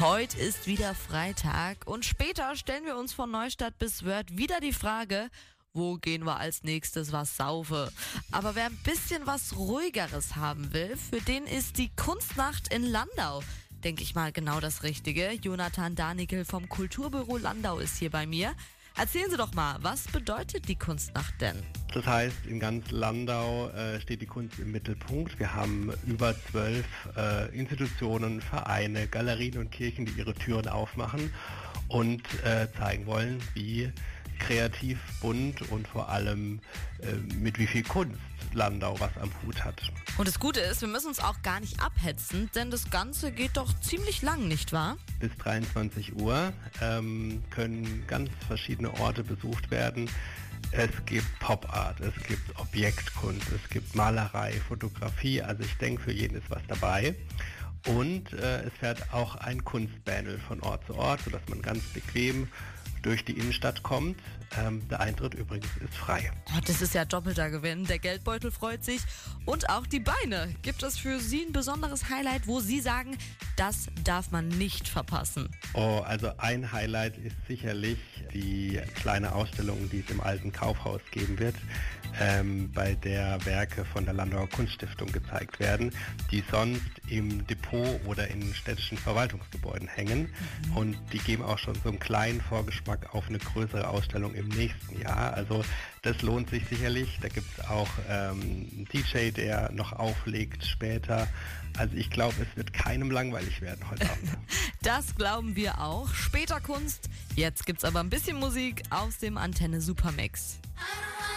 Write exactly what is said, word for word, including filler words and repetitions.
Heute ist wieder Freitag und später stellen wir uns von Neustadt bis Wörth wieder die Frage, wo gehen wir als nächstes was saufen? Aber wer ein bisschen was Ruhigeres haben will, für den ist die Kunstnacht in Landau, denke ich mal, genau das Richtige. Jonathan Danickel vom Kulturbüro Landau ist hier bei mir. Erzählen Sie doch mal, was bedeutet die Kunstnacht denn? Das heißt, in ganz Landau äh, steht die Kunst im Mittelpunkt. Wir haben über zwölf äh, Institutionen, Vereine, Galerien und Kirchen, die ihre Türen aufmachen und äh, zeigen wollen, wie kreativ, bunt und vor allem äh, mit wie viel Kunst Landau was am Hut hat. Und das Gute ist, wir müssen uns auch gar nicht abhetzen, denn das Ganze geht doch ziemlich lang, nicht wahr? Bis dreiundzwanzig Uhr ähm, können ganz verschiedene Orte besucht werden. Es gibt Pop-Art, es gibt Objektkunst, es gibt Malerei, Fotografie, also ich denke, für jeden ist was dabei. Und äh, es fährt auch ein Kunstbandel von Ort zu Ort, sodass man ganz bequem durch die Innenstadt kommt. Ähm, der Eintritt übrigens ist frei. Oh, das ist ja doppelter Gewinn. Der Geldbeutel freut sich und auch die Beine. Gibt es für Sie ein besonderes Highlight, wo Sie sagen, das darf man nicht verpassen? Oh, also ein Highlight ist sicherlich die kleine Ausstellung, die es im alten Kaufhaus geben wird, ähm, bei der Werke von der Landauer Kunststiftung gezeigt werden, die sonst im Depot oder in städtischen Verwaltungsgebäuden hängen. Mhm. Und die geben auch schon so einen kleinen Vorgeschmack auf eine größere Ausstellung im nächsten Jahr. Also das lohnt sich sicherlich. Da gibt es auch ähm, einen D J, der noch auflegt später. Also ich glaube, es wird keinem langweilig werden heute Abend. Das glauben wir auch. Später Kunst. Jetzt gibt's aber ein bisschen Musik aus dem Antenne Supermix.